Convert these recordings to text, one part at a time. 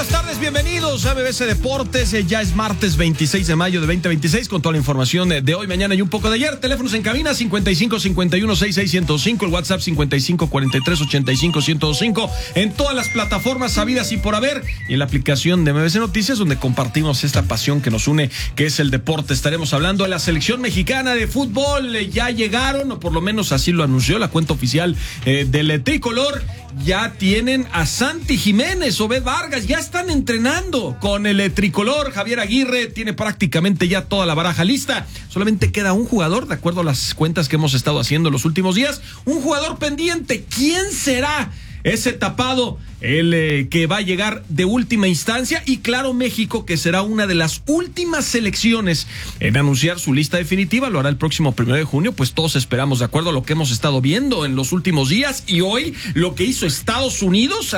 buenas tardes, bienvenidos a BBC Deportes. Ya es martes 26 de mayo de 2026 con toda la información de hoy, mañana y un poco de ayer. Teléfonos en cabina 55 51 66 105, el WhatsApp 55 43 85 105, en todas las plataformas sabidas y por haber, y en la aplicación de BBC Noticias, donde compartimos esta pasión que nos une, que es el deporte. Estaremos hablando de la selección mexicana de fútbol. Ya llegaron, o por lo menos así lo anunció la cuenta oficial del tricolor. Ya tienen a Santi Jiménez, Obed Vargas, ya están entrenando con el tricolor. Javier Aguirre tiene prácticamente ya toda la baraja lista. Solamente queda un jugador, de acuerdo a las cuentas que hemos estado haciendo los últimos días. Un jugador pendiente. ¿Quién será ese tapado? El que va a llegar de última instancia, y claro, México, que será una de las últimas selecciones en anunciar su lista definitiva, lo hará el próximo 1 de junio, pues todos esperamos, de acuerdo a lo que hemos estado viendo en los últimos días, y hoy lo que hizo Estados Unidos,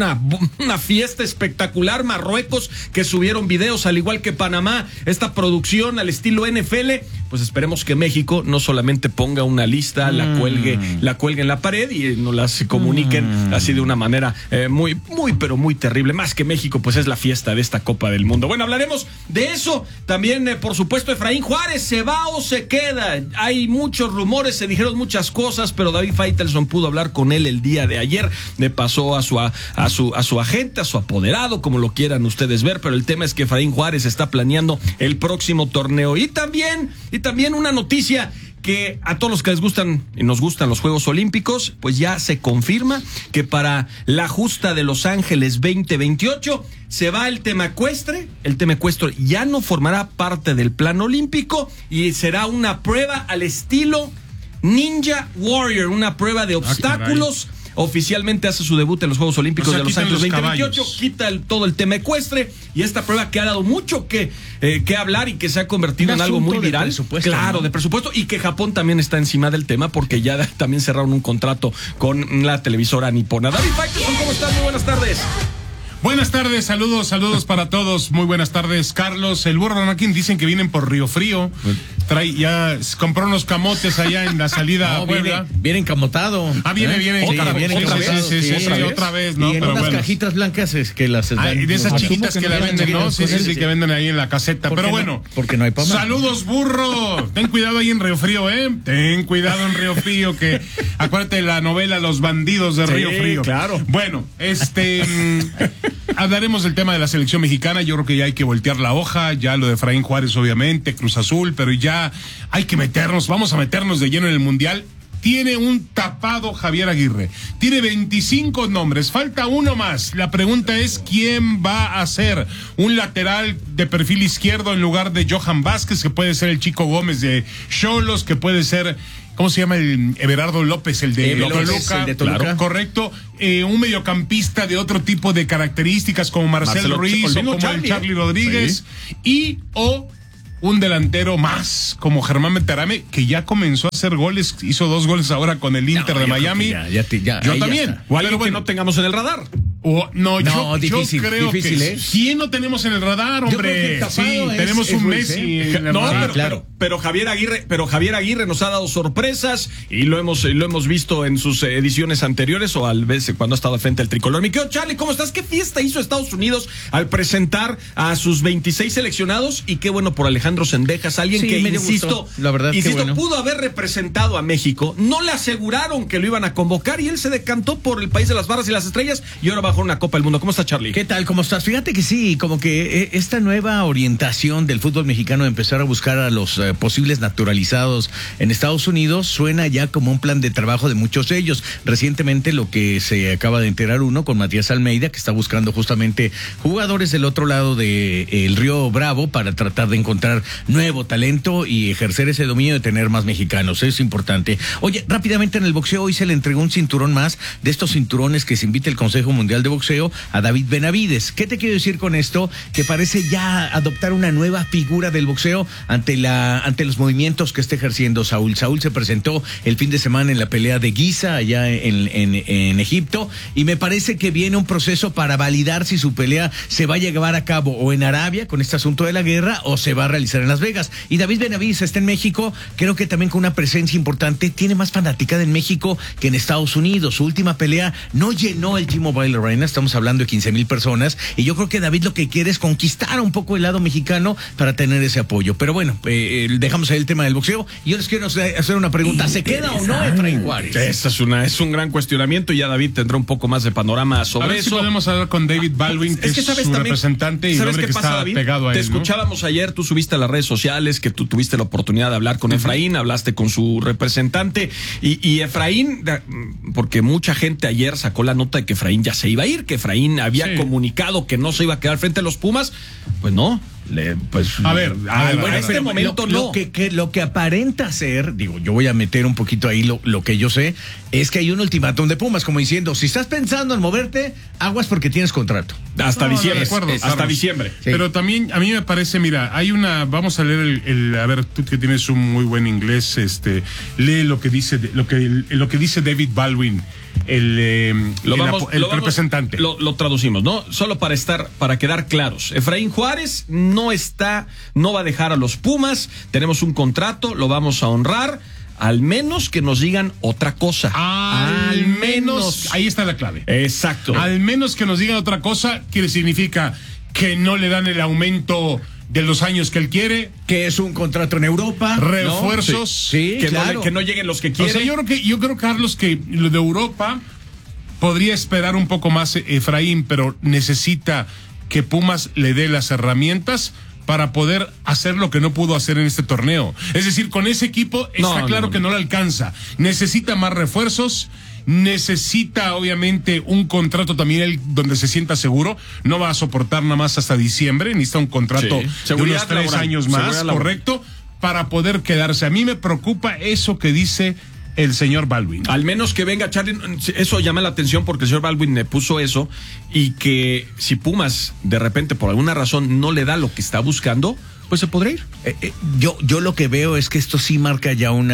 una fiesta espectacular, Marruecos, que subieron videos, al igual que Panamá, esta producción al estilo NFL, pues esperemos que México no solamente ponga una lista, la cuelgue en la pared y nos las comuniquen así de una manera pero muy terrible. Más que México, pues es la fiesta de esta Copa del Mundo. Bueno, hablaremos de eso. También, por supuesto, Efraín Juárez, ¿se va o se queda? Hay muchos rumores, se dijeron muchas cosas, pero David Faitelson pudo hablar con él el día de ayer. Le pasó a su agente, a su apoderado, como lo quieran ustedes ver, pero el tema es que Efraín Juárez está planeando el próximo torneo. Y también una noticia que a todos los que les gustan y nos gustan los Juegos Olímpicos, pues ya se confirma que para la justa de Los Ángeles 2028 se va el tema ecuestre. El tema ecuestre ya no formará parte del plan olímpico y será una prueba al estilo Ninja Warrior, una prueba de obstáculos. Oficialmente hace su debut en los Juegos Olímpicos de Los Ángeles 2028, quita todo el tema ecuestre, y esta prueba que ha dado mucho que hablar y que se ha convertido en algo muy viral. Claro, ¿no? De presupuesto, y que Japón también está encima del tema porque ya también cerraron un contrato con la televisora nipona. David Faitelson, ¿cómo estás? Muy buenas tardes. Buenas tardes, saludos para todos. Muy buenas tardes, Carlos. El burro Anakin dicen que vienen por Río Frío. Compró unos camotes allá en la salida a Puebla. Viene encamotado. Viene otra vez, ¿no? Y en pero unas cajitas blancas que las de esas chiquitas que la venden, ¿no? Sí, que venden ahí en la caseta. Pero bueno, porque no hay pama. Saludos, burro. Ten cuidado ahí en Río Frío, Ten cuidado en Río Frío, que acuérdate de la novela Los Bandidos de Río Frío. Claro. Bueno, hablaremos del tema de la selección mexicana. Yo creo que ya hay que voltear la hoja. Ya lo de Efraín Juárez, obviamente, Cruz Azul, pero ya hay que vamos a meternos de lleno en el Mundial. Tiene un tapado Javier Aguirre. Tiene 25 nombres. Falta uno más. La pregunta es, ¿quién va a ser un lateral de perfil izquierdo en lugar de Johan Vázquez, que puede ser el Chico Gómez de Xolos, que puede ser... ¿Cómo se llama? El Everardo López, el de Toluca. Claro, correcto. Un mediocampista de otro tipo de características, como Marcelo Ruiz, o como el Charly Rodríguez, o un delantero más, como Germán Betarame, que ya comenzó a hacer goles, hizo 2 goles ahora con el Inter de Miami. Yo también. O alguien que no tengamos en el radar. Difícil, yo creo que ¿quién no tenemos en el radar, hombre? Tenemos un Messi en el radar. Pero Javier Aguirre nos ha dado sorpresas y lo hemos visto en sus ediciones anteriores, o al veces cuando ha estado al frente del tricolor. Mi querido Charlie, ¿cómo estás? ¿Qué fiesta hizo Estados Unidos al presentar a sus 26 seleccionados? Y qué bueno por Alejandro Sendejas, alguien que, insisto, pudo haber representado a México. No le aseguraron que lo iban a convocar y él se decantó por el país de las barras y las estrellas, y ahora va una Copa del Mundo. ¿Cómo está, Charlie? ¿Qué tal? ¿Cómo estás? Fíjate que sí, como que esta nueva orientación del fútbol mexicano de empezar a buscar a los posibles naturalizados en Estados Unidos suena ya como un plan de trabajo de muchos de ellos. Recientemente lo que se acaba de enterar uno con Matías Almeida, que está buscando justamente jugadores del otro lado del Río Bravo para tratar de encontrar nuevo talento y ejercer ese dominio de tener más mexicanos. Es importante. Oye, rápidamente en el boxeo hoy se le entregó un cinturón más de estos cinturones que se invita el Consejo Mundial de Boxeo a David Benavides. ¿Qué te quiero decir con esto? Que parece ya adoptar una nueva figura del boxeo ante los movimientos que está ejerciendo Saúl. Saúl se presentó el fin de semana en la pelea de Giza allá en Egipto, y me parece que viene un proceso para validar si su pelea se va a llevar a cabo o en Arabia con este asunto de la guerra, o se va a realizar en Las Vegas. Y David Benavides está en México, creo que también con una presencia importante. Tiene más fanaticada en México que en Estados Unidos. Su última pelea no llenó el T-Mobile Arena, estamos hablando de 15,000 personas, y yo creo que David lo que quiere es conquistar un poco el lado mexicano para tener ese apoyo. Pero bueno, dejamos ahí el tema del boxeo, y yo les quiero hacer una pregunta: ¿se queda o no Efraín Juárez? Esta es un gran cuestionamiento, y ya David tendrá un poco más de panorama sobre a ver eso. Si podemos hablar con David Baldwin, que es su representante y el hombre que está pegado a él. Te escuchábamos ayer, tú subiste a las redes sociales que tú tuviste la oportunidad de hablar con Efraín, hablaste con su representante, y Efraín, porque mucha gente ayer sacó la nota de que Efraín ya se iba a ir, que Efraín había comunicado que no se iba a quedar frente a los Pumas. Pues no. En este momento no. Lo que aparenta ser, digo, yo voy a meter un poquito ahí lo que yo sé, es que hay un ultimátum de Pumas, como diciendo, si estás pensando en moverte, aguas porque tienes contrato. Hasta diciembre. Hasta diciembre. Sí. Pero también, a mí me parece, mira, hay vamos a leer a ver, tú que tienes un muy buen inglés, lee lo que dice David Baldwin, el representante. Lo traducimos, ¿no? Solo para quedar claros. Efraín Juárez no va a dejar a los Pumas, tenemos un contrato, lo vamos a honrar, al menos que nos digan otra cosa. Al menos, ahí está la clave. Exacto. Al menos que nos digan otra cosa, que significa que no le dan el aumento de los años que él quiere, que es un contrato en Europa, refuerzos, ¿no? Sí, claro. Que no lleguen los que quieren. O sea, yo creo, Carlos, que lo de Europa podría esperar un poco más Efraín, pero necesita que Pumas le dé las herramientas para poder hacer lo que no pudo hacer en este torneo. Es decir, con ese equipo está claro que no le alcanza. Necesita más refuerzos, necesita obviamente un contrato también él donde se sienta seguro. No va a soportar nada más hasta diciembre, necesita un contrato de unos 3 años más, correcto, para poder quedarse. A mí me preocupa eso que dice el señor Baldwin. Al menos que venga Charlie, eso llama la atención porque el señor Baldwin me puso eso, y que si Pumas de repente por alguna razón no le da lo que está buscando, pues se podrá ir. Yo lo que veo es que esto sí marca ya un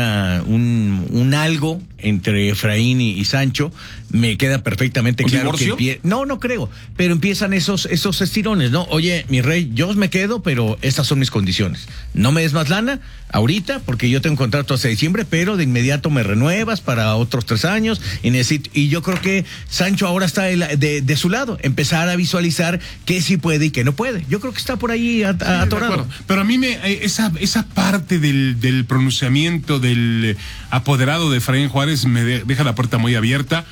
algo entre Efraín y Sancho. Me queda perfectamente claro que no creo, pero empiezan esos estirones, ¿no? Oye, mi rey, yo me quedo, pero estas son mis condiciones. No me des más lana ahorita porque yo tengo un contrato hasta diciembre, pero de inmediato me renuevas para otros 3 años y yo creo que Sancho ahora está de su lado, empezar a visualizar qué sí puede y qué no puede. Yo creo que está por ahí atorado. Pero a mí esa parte del pronunciamiento del apoderado de Efraín Juárez me deja la puerta muy abierta.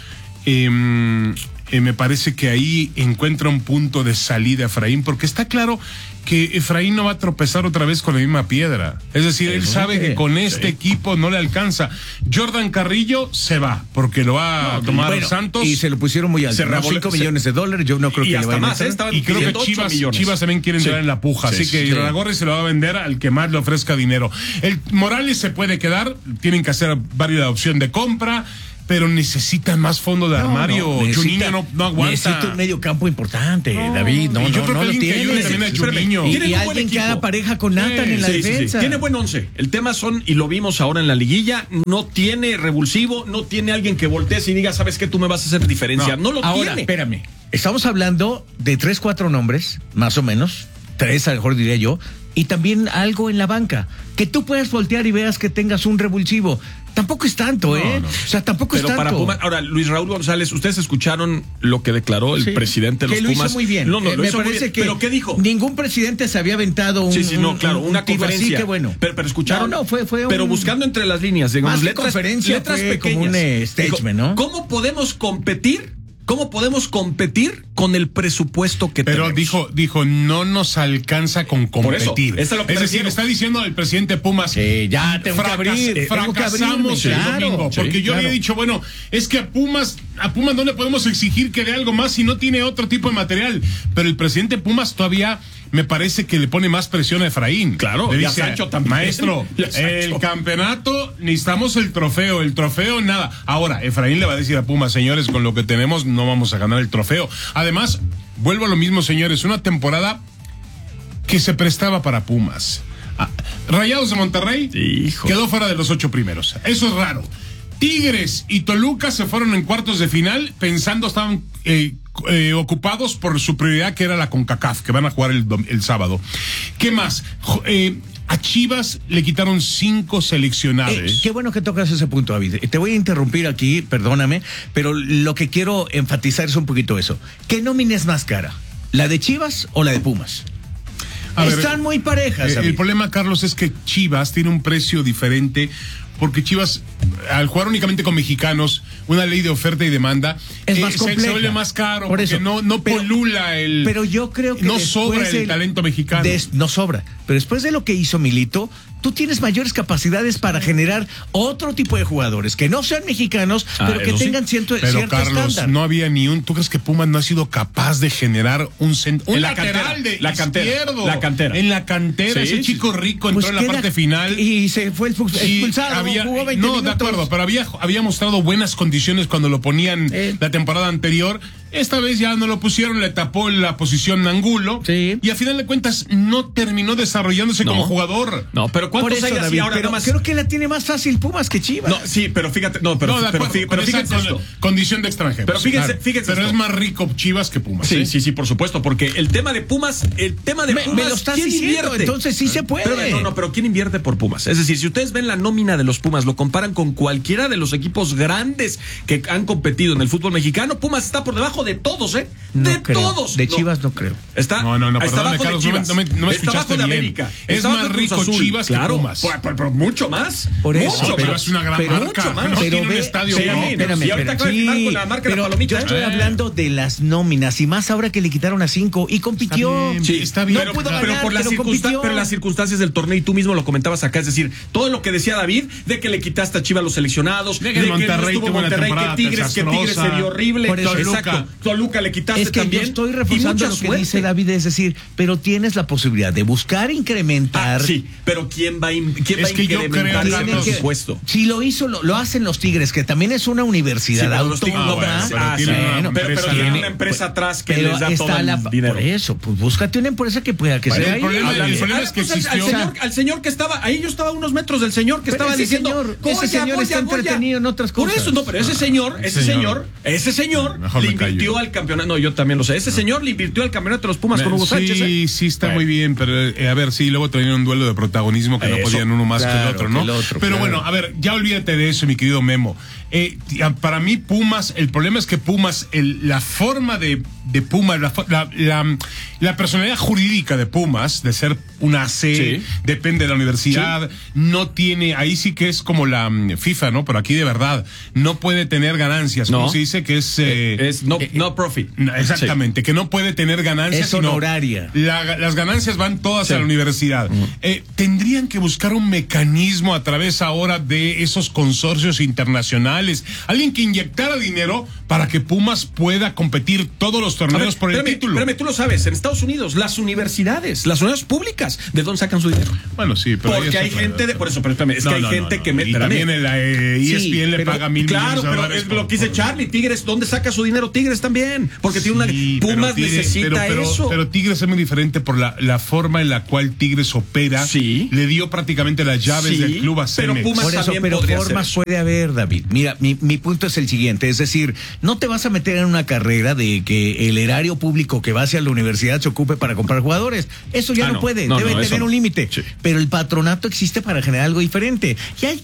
Me parece que ahí encuentra un punto de salida Efraín, porque está claro que Efraín no va a tropezar otra vez con la misma piedra. Es decir, él sabe que con este equipo no le alcanza. Jordan Carrillo se va, porque lo va a tomar Santos. Y se lo pusieron muy alto. $5 millones. Yo no creo que le vayan a hacer. Y creo que Chivas también quieren entrar en la puja. Así que Irarrágorri se lo va a vender al que más le ofrezca dinero. El Morales se puede quedar, tienen que hacer válida opción de compra, pero necesitan más fondo de armario. Juninho no aguanta. Necesita un medio campo importante, David. Yo creo que alguien que ayude también a Juninho. Y alguien que haga pareja con Nathan en la defensa. Tiene buen 11. El tema y lo vimos ahora en la liguilla, no tiene revulsivo, no tiene alguien que voltees y diga, ¿sabes qué? Tú me vas a hacer diferencia. No lo ahora, tiene. Espérame. Estamos hablando de 3, 4 nombres, más o menos. 3, a lo mejor diría yo. Y también algo en la banca. Que tú puedas voltear y veas que tengas un revulsivo. Tampoco es tanto, ¿eh? No. O sea, tampoco es tanto. Pero para Pumas, ahora, Luis Raúl González, ¿ustedes escucharon lo que declaró el presidente de los Pumas? Que lo hizo muy bien. No, lo hizo muy bien. ¿Pero qué dijo? Ningún presidente se había aventado una conferencia. Así que bueno. Pero escucharon. Fue pero buscando entre las líneas, digamos, letras pequeñas. Como un statement, ¿no? ¿Cómo podemos competir con el presupuesto que tenemos? Pero dijo, no nos alcanza con competir. Por eso, es decir, está diciendo el presidente Pumas, ya tengo que abrir, fracasamos el domingo. Porque yo había dicho, bueno, es que a Pumas no le podemos exigir que dé algo más si no tiene otro tipo de material. Pero el presidente Pumas todavía me parece que le pone más presión a Efraín. Claro, le dice, y a Sancho también. Maestro, el campeonato, necesitamos el trofeo nada. Ahora, Efraín le va a decir a Pumas, señores, con lo que tenemos no vamos a ganar el trofeo. Además, vuelvo a lo mismo, señores, una temporada que se prestaba para Pumas. Rayados de Monterrey quedó fuera de los 8 primeros. Eso es raro. Tigres y Toluca se fueron en cuartos de final pensando estaban ocupados por su prioridad, que era la CONCACAF, que van a jugar el sábado. ¿Qué más? A Chivas le quitaron 5 seleccionados. Qué bueno que tocas ese punto, David. Te voy a interrumpir aquí, perdóname, pero lo que quiero enfatizar es un poquito eso. ¿Qué nómina es más cara? ¿La de Chivas o la de Pumas? Están muy parejas. El problema, Carlos, es que Chivas tiene un precio diferente. Porque Chivas, al jugar únicamente con mexicanos, una ley de oferta y demanda, es más compleja. Se vuelve más caro, por porque eso. no polula el... Pero yo creo que no sobra el talento mexicano. No sobra. Pero después de lo que hizo Milito, tú tienes mayores capacidades para generar otro tipo de jugadores, que no sean mexicanos, pero que tengan cierto Carlos, estándar. No había ni un... ¿Tú crees que Pumas no ha sido capaz de generar un lateral de la izquierdo? La cantera. En la cantera, Sí, ese chico rico entró en la parte final. Y se fue expulsado. Jugó 20 minutos. De acuerdo, pero había mostrado buenas condiciones cuando lo ponían la temporada anterior. Esta vez ya no lo pusieron, le tapó la posición Angulo. Sí. Y a final de cuentas no terminó desarrollándose como jugador. No, pero ¿cuántos hay así ahora? Pero creo que la tiene más fácil Pumas que Chivas. No, sí, pero fíjate, pero fíjense esto. Condición de extranjero. Pero fíjense Pero esto. es más rico Chivas que Pumas. Sí, por supuesto, porque el tema de Pumas, me lo estás diciendo, entonces sí se puede. Pero ¿quién invierte por Pumas? Es decir, si ustedes ven la nómina de los Pumas, lo comparan con cualquiera de los equipos grandes que han competido en el fútbol mexicano, Pumas está por debajo de todos, todos. De Chivas no creo. Está perdóname, Carlos, no me escuchaste bien. América. Es más rico Chivas que Pumas. Pero mucho más. Por eso. Pero es una gran marca. No tiene un estadio. Espérame. Y ahorita acaba de firmar con la marca de la palomita. Yo estoy hablando de las nóminas, y más ahora que le quitaron a 5 y compitió. Está bien. No pudo ganar, pero las circunstancias del torneo, y tú mismo lo comentabas acá, es decir, todo lo que decía David, de que le quitaste a Chivas los seleccionados, de que Monterrey no estuvo Monterrey, que Tigres se dio horrible. Exacto. Toluca le quitaste es que también. Yo estoy reforzando lo que dice David, es decir, pero tienes la posibilidad de buscar incrementar. Sí, pero ¿quién va a incrementar ese presupuesto? Si lo hizo, lo hacen los Tigres, que también es una universidad autónoma. Pero tiene una empresa atrás que les da todo el dinero. Por eso, pues búscate una empresa que pueda que sea ahí. El problema es que existió... Al señor que estaba, ahí yo estaba a unos metros del señor que estaba diciendo... Ese señor está entretenido en otras cosas. Por eso, no, pero ese señor le invirtió al campeonato. No, yo también lo sé. Ese señor le invirtió al campeonato de los Pumas con Hugo Sánchez. Sí, está muy bien, pero a ver, sí, luego traían un duelo de protagonismo que no podían uno más que el otro, ¿no? Pero bueno, a ver, ya olvídate de eso, mi querido Memo. Para mí, Pumas, el problema es que Pumas, la forma de Pumas, la personalidad jurídica de Pumas, de ser una AC, depende de la universidad, no tiene, ahí sí que es como la FIFA, ¿no? Pero aquí de verdad, no puede tener ganancias, como se dice que es no profit. Exactamente, que no puede tener ganancias. Es honoraria. Las ganancias van todas a la universidad. Tendrían que buscar un mecanismo a través ahora de esos consorcios internacionales, alguien que inyectara dinero para que Pumas pueda competir todos los torneos por el título. Espérame, tú lo sabes, en Estados Unidos, las universidades públicas, ¿de dónde sacan su dinero? Bueno, sí, pero porque hay gente por eso, pero espérame, es que hay gente que y también el ESPN le paga $1,000 millones. Claro, pero es lo que dice Charlie, Tigres, ¿dónde saca su dinero Tigres también? Porque tiene una Pumas necesita eso. Pero Tigres es muy diferente por la forma en la cual Tigres opera. Le dio prácticamente las llaves del club a Cemex. Pero Pumas también pero formas puede haber, David. Mira, mi punto es el siguiente, es decir, no te vas a meter en una carrera de que el erario público que va hacia la universidad se ocupe para comprar jugadores. Eso ya no puede, debe tener un límite. Pero el patronato existe para generar algo diferente. Y hay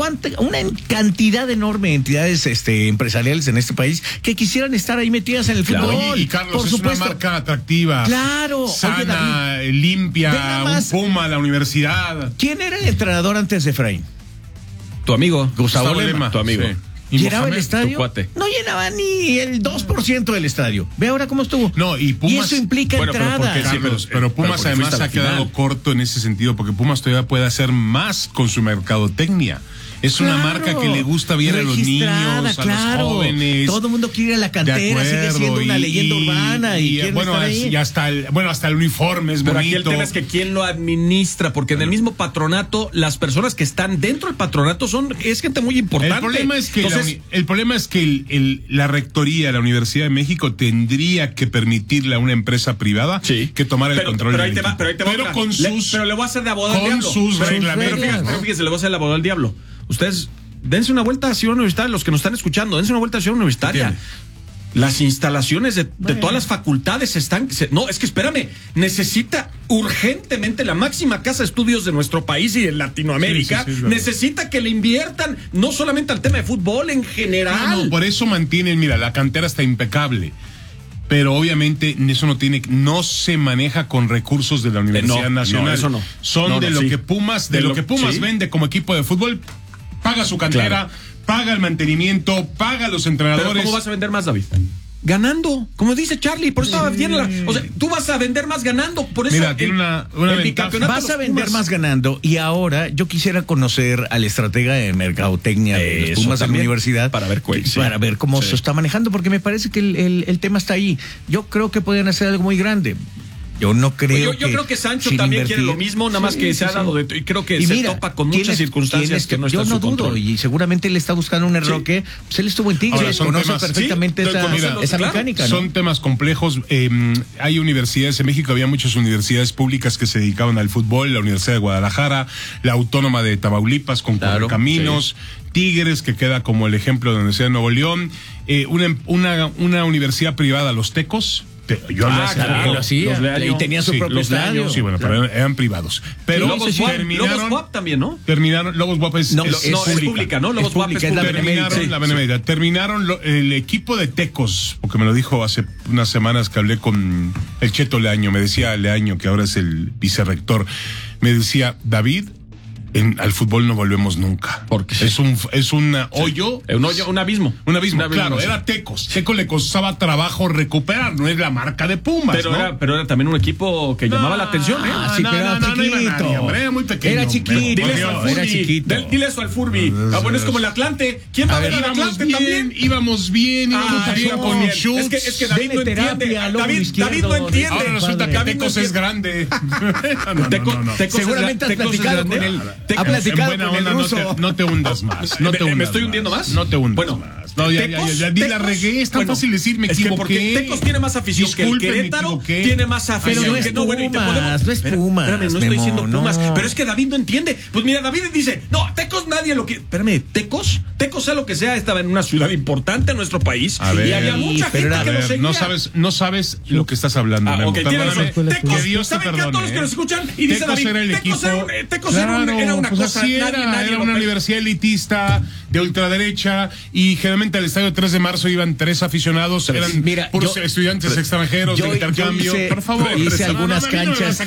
una cantidad enorme de entidades empresariales en este país que quisieran estar ahí metidas en el fútbol. Y Carlos, por es supuesto. una marca atractiva. Claro. Sana, limpia, un Puma, la universidad. ¿Quién era el entrenador antes de Efraín? Tu amigo. Gustavo Lema. Tu amigo. Sí. ¿Llenaba el estadio? Tu cuate. No llenaba ni el 2% del estadio. Ve ahora cómo estuvo. No, y Pumas... Y eso implica entrada. Carlos, pero Pumas además ha quedado corto en ese sentido, porque Pumas todavía puede hacer más con su mercadotecnia. Es una marca que le gusta bien a los niños, a los jóvenes. Todo el mundo quiere ir a la cantera, sigue siendo una leyenda urbana. Y hasta el uniforme es bonito. Pero aquí el tema es que quién lo administra, porque en el mismo patronato, las personas que están dentro del patronato es gente muy importante. El problema es que la rectoría de la Universidad de México tendría que permitirle a una empresa privada que tomara el control del equipo. Pero le voy a hacer de abogado al diablo. Con sus reglamentos. Pero fíjese, le voy a hacer de abogado al diablo. Ustedes, dense una vuelta a Ciudad Universitaria, los que nos están escuchando, dense una vuelta a Ciudad Universitaria. Las instalaciones de todas las facultades están... No, es que espérame, necesita urgentemente la máxima casa de estudios de nuestro país y en Latinoamérica necesita que le inviertan no solamente al tema de fútbol, en general. No, por eso mantienen, mira, la cantera está impecable. Pero obviamente eso no se maneja con recursos de la Universidad Nacional. No, eso no. Son de lo que Pumas, vende como equipo de fútbol, paga su cantera, paga el mantenimiento, paga a los entrenadores. ¿Pero cómo vas a vender más, David? Ganando, como dice Charlie, por eso o sea, tú vas a vender más ganando, por eso. Mira, tiene una ventaja. Vas a vender más ganando, y ahora yo quisiera conocer al estratega de mercadotecnia de los Pumas de la universidad para ver cómo se está manejando, porque me parece que el tema está ahí. Yo creo que podrían hacer algo muy grande. Yo no creo yo creo que Sancho también quiere lo mismo, nada más que se ha dado y creo que se topa con muchas circunstancias que no están en su control. Y seguramente él está buscando un error que pues él estuvo en Tigres, conoce perfectamente esa mecánica, ¿no? Son temas complejos. Hay universidades en México, había muchas universidades públicas que se dedicaban al fútbol, la Universidad de Guadalajara, la Autónoma de Tamaulipas con Correcaminos, Tigres, que queda como el ejemplo de la Universidad de Nuevo León, una universidad privada, los Tecos. Yo lo hacía y tenía su propio estadio. Sí, bueno, pero eran privados. Pero Lobos WAP también, ¿no? Terminaron, Lobos WAP es pública, ¿no? Lobos WAP es la Benemérita. Terminaron el equipo de Tecos, porque me lo dijo hace unas semanas que hablé con el Cheto Leaño, me decía Leaño, que ahora es el vicerrector, me decía, David, al fútbol no volvemos nunca. Porque es un hoyo. Un abismo. Un abismo, claro, era Tecos. Tecos le costaba trabajo recuperar, no es la marca de Pumas, pero era también un equipo que llamaba la atención, ¿eh? Pero era chiquito. Era muy pequeño. Era chiquito. Dile eso al Furby. Bueno, es como el Atlante. ¿Quién va a ver el Atlante también? Íbamos bien con Schutz. Es que David no entiende. David no entiende. Ahora resulta que Tecos es grande. Seguramente has platicado con él. Ha platicado con el ruso. No te hundas más. ¿Me estoy hundiendo más? No te hundas más. No, ya la regué. Es tan fácil decir, me equivoqué. Porque Tecos tiene más afición que el Querétaro. Tiene más afición que no es Pumas. Espérame, no estoy diciendo Pumas. Pero es que David no entiende. Pues mira, David dice, no, Tecos nadie lo quiere. Espérame, Tecos sea lo que sea, estaba en una ciudad importante en nuestro país. Y había mucha gente que lo seguía. No sabes lo que estás hablando. Tecos, ¿saben qué? A todos los que nos escuchan y dice David, Tecos era una cosa. Era una universidad elitista de ultraderecha y generalmente al estadio 3 de marzo iban 3 aficionados, eran puros estudiantes extranjeros de intercambio. Por favor, hice algunas canchas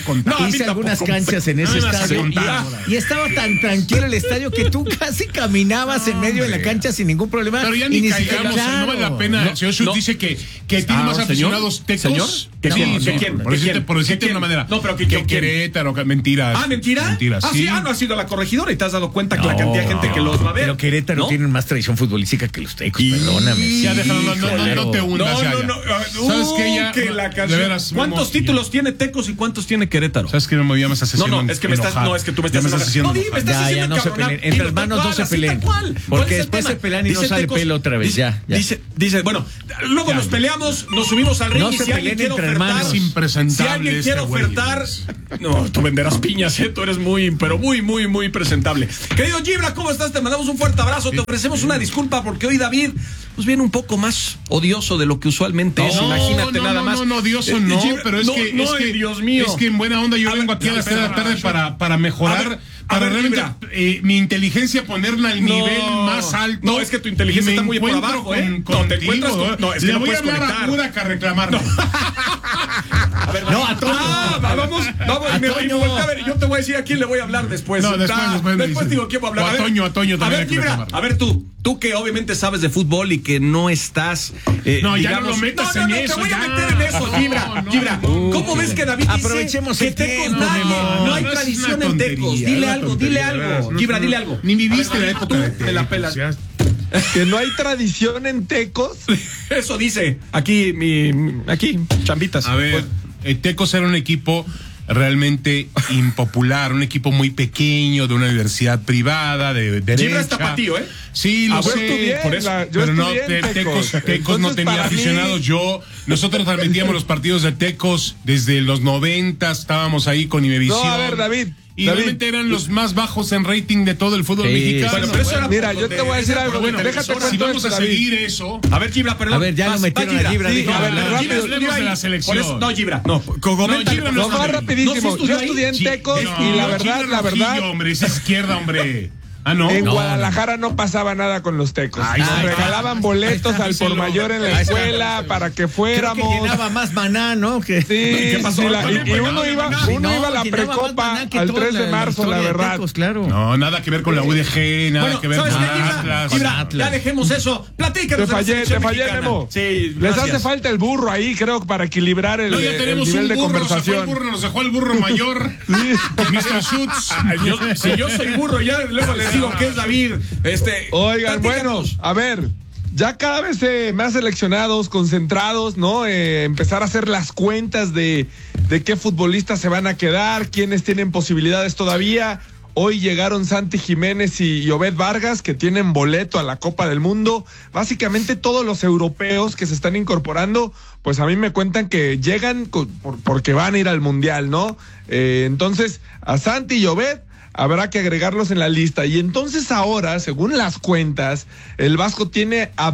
en ese estadio y estaba tan tranquilo el estadio que tú casi caminabas en medio de la cancha sin ningún problema. Pero ya ni caigamos, no vale la pena. El señor Schutz dice que tiene más aficionados Tecos. Por decirte de una manera. No, pero que Querétaro, mentiras. ¿Mentira? Sí. No ha sido la corregidora y te has dado cuenta que la cantidad de gente que los va a ver. Pero Querétaro tiene más tradición futbolística que los Tecos, perdóname. Ya déjalo, no te hundas ya. ¿Sabes qué? Ya, de veras, ¿cuántos títulos tiene Tecos y cuántos tiene Querétaro? ¿Sabes qué? Me llamas a sesión. No, es que tú me estás haciendo. No se peleen. Entre hermanos no se peleen. Porque después se pelean y no sale pelo otra vez. Dice, bueno, luego nos peleamos, nos subimos al ring y si alguien quiere ofertar. Si alguien quiere ofertar, no, tú venderás piñas, tú eres muy presentable. Querido Gibra, ¿cómo estás? Te mandamos un fuerte abrazo, te ofrecemos una disculpa porque hoy David pues viene un poco más odioso de lo que usualmente es, imagínate nada más. No, odioso no, pero es que Dios mío. Es que en buena onda yo vengo aquí a las 3 de la tarde para mejorar, para realmente mi inteligencia ponerla al nivel más alto. No, es que tu inteligencia está muy por abajo, No, te encuentras no, es que le no voy a puedes hablar a Burak a reclamarlo. A ver, a Toño. Vamos, a ver, yo te voy a decir a quién le voy a hablar después. No, después digo quién voy a hablar. A Toño también. A ver, tú que obviamente sabes de fútbol y que no estás. Ya no lo metas en eso. Te voy a meter en eso, Gibra. ¿Cómo ves que David aprovechemos dice que Tecos no hay tradición en Tecos? Dile algo. Gibra, dile algo. Ni viviste la época de Tecos. Me la pelas. Que no hay tradición en Tecos. Eso dice aquí chambitas. A ver, Tecos era un equipo realmente impopular, un equipo muy pequeño de una universidad privada de derecha. Gibra es tapatío, Sí, lo yo sé, estudié, por eso. yo Pero no, estudié en Tecos Entonces, no tenía para mí- aficionados. Nosotros transmitíamos los partidos de Tecos desde los 90, estábamos ahí con Imevisión. No, a ver, David. Y realmente eran los más bajos en rating de todo el fútbol Sí, mexicano. bueno, pero eso era Mira, por yo donde- te voy a decir algo. Pero bueno, Déjate si cuento vamos esto, a David. seguir eso. A ver, Gibra, perdón. A ver, ya lo Vas, metieron va, a Gibra, Sí, dijo, a ver, la- rápido. Gibra, hablemos de la selección. Por eso, no, Gibra. No, comenta. Gibra no No, está más bien. rapidísimo. No, Yo estudié en Tecos y la verdad, Hombre, es izquierda, hombre. Ah, no. en No, Guadalajara no pasaba nada con los Tecos. Ay, Nos ay, regalaban boletos al por díselo. mayor en la Ahí está. escuela para que Creo fuéramos. que llenaba más Maná, ¿no? Que... Sí, ¿Qué pasó? sí, ¿Qué y pasó? uno iba, Sí, uno no, iba a la llenaba más precopa Maná que al toda 3 de la marzo, historia la de verdad. Tecos, claro. No, nada que ver con la UDG, nada Bueno, que ver ¿sabes con qué, Gibra? Atlas. Gibra, Atlas. ya dejemos eso. Platícanos. Te de la selección fallé, mexicana. Memo. Sí, Les gracias. hace falta el burro ahí, creo, para equilibrar el, No, ya el tenemos nivel un de burro, conversación. nos dejó el burro mayor. Mr. Schutz. Si yo soy burro, ya luego les digo que es David. Oigan, bueno, platícanos. a ver, ya cada vez más seleccionados, concentrados, ¿no? Empezar a hacer las cuentas de qué futbolistas se van a quedar, quiénes tienen posibilidades todavía. Hoy llegaron Santi Jiménez y Obed Vargas, que tienen boleto a la Copa del Mundo. Básicamente todos los europeos que se están incorporando, pues a mí me cuentan que llegan porque van a ir al Mundial, ¿no? Entonces, a Santi y Obed habrá que agregarlos en la lista. Y entonces ahora, según las cuentas, el Vasco tiene a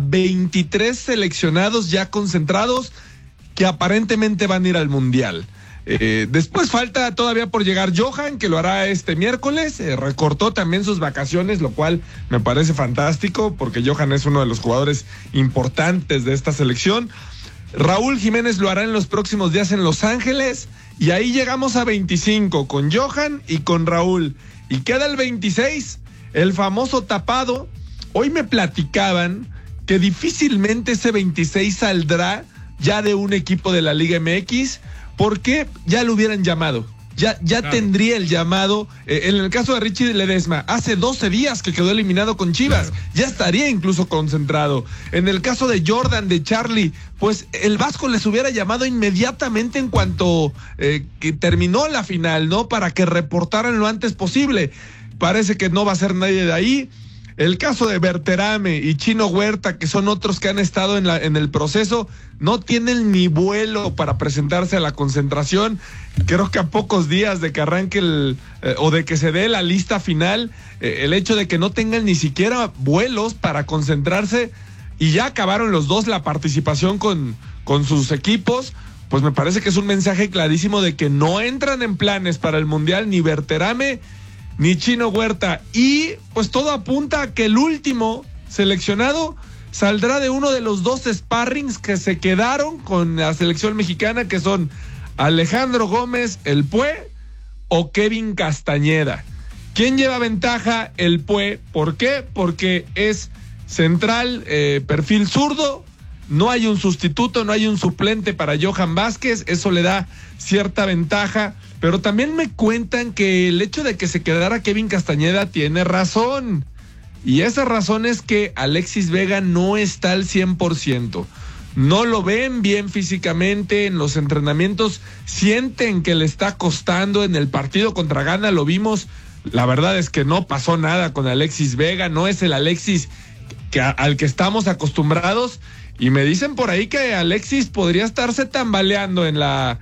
23 seleccionados ya concentrados que aparentemente van a ir al Mundial. Después falta todavía por llegar Johan, que lo hará este miércoles. Recortó también sus vacaciones, lo cual me parece fantástico, porque Johan es uno de los jugadores importantes de esta selección. Raúl Jiménez lo hará en los próximos días en Los Ángeles. Y ahí llegamos a 25 con Johan y con Raúl. Y queda el 26, el famoso tapado. Hoy me platicaban que difícilmente ese 26 saldrá ya de un equipo de la Liga MX, porque ya lo hubieran llamado. Ya claro, tendría el llamado. En el caso de Richie Ledesma, hace 12 días que quedó eliminado con Chivas. Claro. Ya estaría incluso concentrado. En el caso de Jordan, de Charlie, pues el Vasco les hubiera llamado inmediatamente en cuanto que terminó la final, ¿no? Para que reportaran lo antes posible. Parece que no va a ser nadie de ahí. El caso de Berterame y Chino Huerta, que son otros que han estado en el proceso, no tienen ni vuelo para presentarse a la concentración. Creo que a pocos días de que arranque o de que se dé la lista final, el hecho de que no tengan ni siquiera vuelos para concentrarse y ya acabaron los dos la participación con sus equipos, pues me parece que es un mensaje clarísimo de que no entran en planes para el Mundial ni Berterame ni Chino Huerta, y pues todo apunta a que el último seleccionado saldrá de uno de los dos sparrings que se quedaron con la selección mexicana, que son Alejandro Gómez, el Pue, o Kevin Castañeda. ¿Quién lleva ventaja? El Pue. ¿Por qué? Porque es central, perfil zurdo, no hay un sustituto, no hay un suplente para Johan Vázquez, eso le da cierta ventaja. Pero también me cuentan que el hecho de que se quedara Kevin Castañeda tiene razón. Y esa razón es que Alexis Vega no está al 100%. No lo ven bien físicamente en los entrenamientos. Sienten que le está costando. En el partido contra Ghana lo vimos. La verdad es que no pasó nada con Alexis Vega. No es el Alexis al que estamos acostumbrados. Y me dicen por ahí que Alexis podría estarse tambaleando en la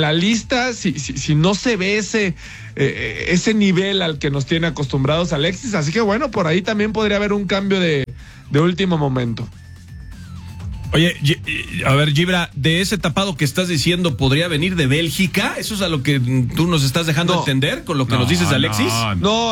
lista si no se ve ese nivel al que nos tiene acostumbrados Alexis. Así que bueno, por ahí también podría haber un cambio de último momento. Oye, a ver, Gibra, de ese tapado que estás diciendo, ¿podría venir de Bélgica? ¿Eso es a lo que tú nos estás dejando entender con lo que nos dices de Alexis? No,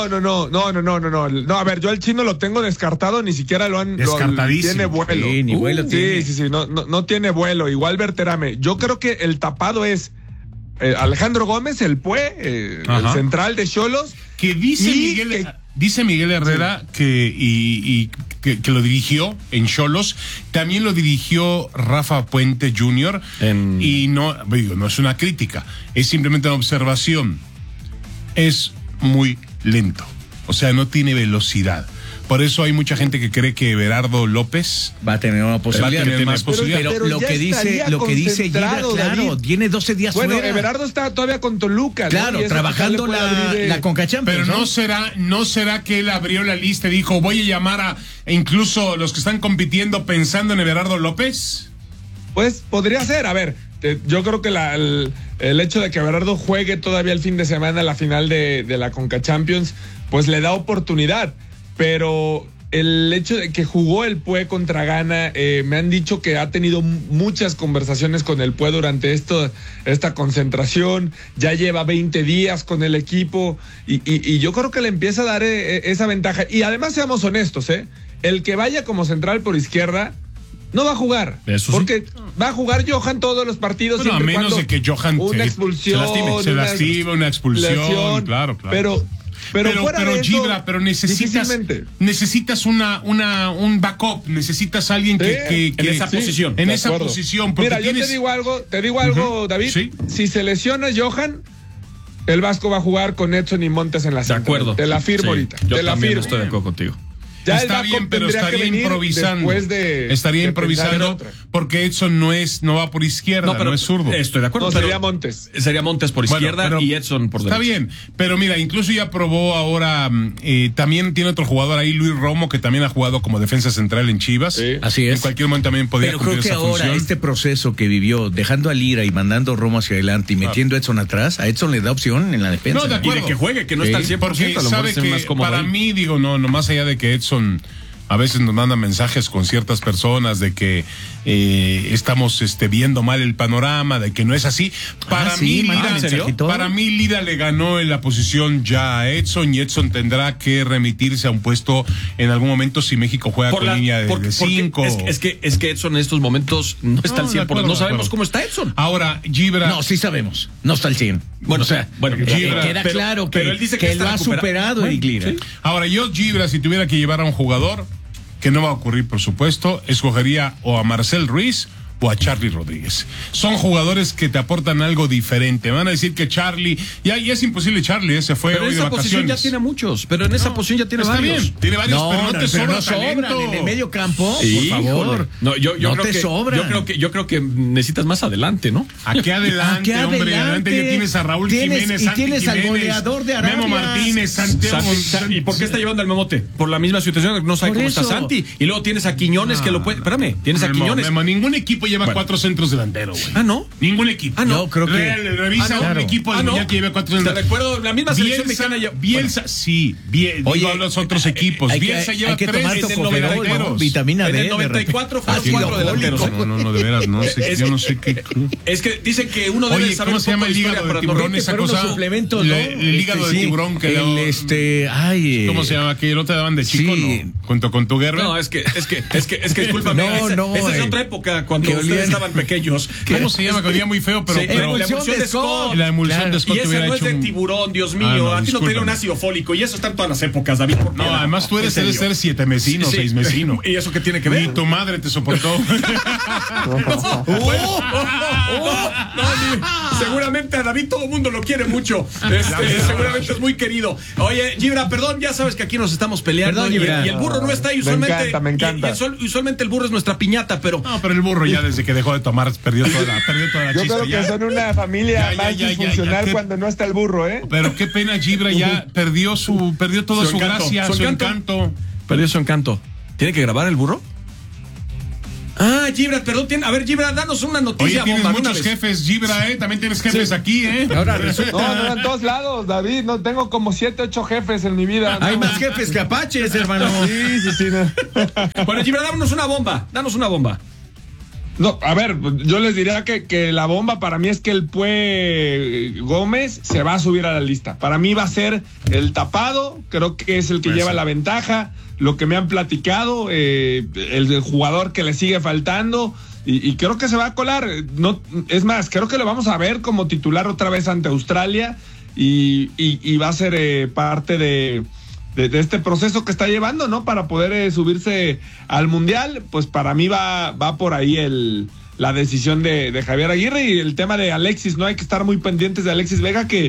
a ver, yo al Chino lo tengo descartado, ni siquiera tiene vuelo. Sí, ni vuelo tiene. Sí, no tiene vuelo. Igual Berterame. Yo creo que el tapado es Alejandro Gómez, el Pue, el central de Xolos. Que dice Miguel Herrera que lo dirigió en Xolos, también lo dirigió Rafa Puente Jr. Y no es una crítica, es simplemente una observación. Es muy lento, o sea, no tiene velocidad. Por eso hay mucha gente que cree que Everardo López va a tener una posibilidad. Va a tener más posibilidades. Pero lo que dice Gibra, claro, David. tiene 12 días bueno, fuera. Everardo está todavía con Toluca. Claro, ¿no? trabajando la Conca Champions. Pero no será que él abrió la lista y dijo, voy a llamar a incluso los que están compitiendo pensando en Everardo López. Pues podría ser, a ver, yo creo que el hecho de que Everardo juegue todavía el fin de semana la final de la Conca Champions, pues le da oportunidad, pero el hecho de que jugó el Pue contra Ghana, me han dicho que ha tenido muchas conversaciones con el Pue durante esta concentración, ya lleva 20 días con el equipo y yo creo que le empieza a dar esa ventaja. Y además seamos honestos, el que vaya como central por izquierda no va a jugar, porque va a jugar Johan todos los partidos. Bueno, a menos de que Johan una expulsión, se lastime, una expulsión, lesión, claro. Pero Gibra, pero necesitas un backup, necesitas alguien que en esa posición. En esa posición. Mira, yo te digo algo, David. ¿Sí? Si se lesiona Johan, el Vasco va a jugar con Edson y Montes en la central. De acuerdo. Te la firmo ahorita. Yo también estoy de acuerdo contigo. Ya está bien, pero estaría improvisando. Estaría improvisando porque Edson no va por izquierda, no es zurdo. Estoy de acuerdo. No, sería Montes. Sería Montes por izquierda y Edson por derecha. Está bien, pero mira, incluso ya probó ahora, también tiene otro jugador ahí, Luis Romo, que también ha jugado como defensa central en Chivas. Sí. Así es. En cualquier momento también podía cumplir esa función. Pero creo que ahora este proceso que vivió, dejando a Lira y mandando a Romo hacia adelante y metiendo a Edson atrás, a Edson le da opción en la defensa. No, de acuerdo. Y de que juegue, que no está al 100%. Porque sabe que para mí, no más allá de que Edson a veces nos mandan mensajes con ciertas personas de que estamos viendo mal el panorama, de que no es así. Para mí Lira le ganó en la posición ya a Edson y Edson tendrá que remitirse a un puesto en algún momento si México juega con línea de 5. Es que Edson en estos momentos no está al 100%. No sabemos cómo está Edson. Ahora, Gibra. No, sí sabemos. No está al 100. Bueno, Gibra, queda claro que él dice que él lo ha superado, Eric Lira. ¿Sí? Ahora, yo, Gibra, si tuviera que llevar a un jugador, que no va a ocurrir, por supuesto, escogería o a Marcel Ruiz o a Charlie Rodríguez. Son jugadores que te aportan algo diferente. Me van a decir que Charlie, ya es imposible Charlie, se fue hoy de vacaciones. Pero en esa posición ya tiene muchos, pero en esa posición ya tiene varios. Está bien, tiene varios, pero no te sobra talento. En el medio campo, sí, por favor. No, yo creo te sobra. Yo creo que necesitas más adelante, ¿no? Aquí adelante, hombre, adelante ya tienes a Raúl Jiménez, Santi tienes Jiménez, al goleador de Arabia, Memo Martínez, Santiago. ¿Y por qué está llevando al Memote? Por la misma situación, no sabe cómo está Santi. Y luego tienes a Quiñones que lo puede. Espérame, tienes a Quiñones. Ningún equipo lleva 4 centros delanteros, güey. Ah, ¿no? Ningún equipo. Ah, no. Yo creo que revisa un equipo de mundial que lleva 4 centros. Te recuerdo, la misma selección mexicana. Bielsa, sí. Digo, los otros equipos. Bielsa lleva 3 en el 94. Vitamina D. En el 94 fueron 4 delanteros. No, de veras, no sé. Yo no sé qué. Es que dicen que uno debe saber ¿cómo se llama el hígado de tiburón? Esa cosa. El hígado de tiburón que ¿cómo se llama? Que no te daban de chico, ¿no? Junto con tu guerra. No, es que discúlpame. Esa es otra época cuando ustedes estaban pequeños. ¿Cómo se llama? Que olía muy feo, pero la emulsión de Scott. La emulsión de Scott. Y esa no es de tiburón, Dios mío. A ti no te dio un ácido fólico. Y eso está en todas las épocas, David. No, además tú debes ser 7 mesino, 6 mesino. ¿Y eso qué tiene que ver? Ni tu madre te soportó. Seguramente a David todo el mundo lo quiere mucho. Seguramente es muy querido. Oye, Gibra, perdón, ya sabes que aquí nos estamos peleando. Perdón, y el burro no está y usualmente. Me encanta. Y usualmente el burro es nuestra piñata, pero. No, pero el burro ya desde que dejó de tomar perdió toda la Yo chispa. creo que son una familia más disfuncional cuando no está el burro, ¿eh? Pero qué pena, Gibra ya perdió toda su gracia, su encanto. Perdió su encanto. ¿Tiene que grabar el burro? Ah, Gibra, perdón. A ver, Gibra, danos una noticia. Oye, tienes muchos jefes, Gibra, También tienes jefes aquí, Ahora resulta. No, en todos lados, David. No, tengo como 7, 8 jefes en mi vida. Hay más jefes que apaches, hermano. Sí. No. Bueno, Gibra, danos una bomba. No, a ver, yo les diría que la bomba para mí es que el Pue Gómez se va a subir a la lista. Para mí va a ser el tapado, creo que es el que lleva la ventaja. Lo que me han platicado, el jugador que le sigue faltando, y creo que se va a colar. No, es más, creo que lo vamos a ver como titular otra vez ante Australia, y va a ser parte de este proceso que está llevando, ¿no? Para poder subirse al Mundial. Pues para mí va por ahí la decisión de Javier Aguirre. Y el tema de Alexis, ¿no? Hay que estar muy pendientes de Alexis Vega, que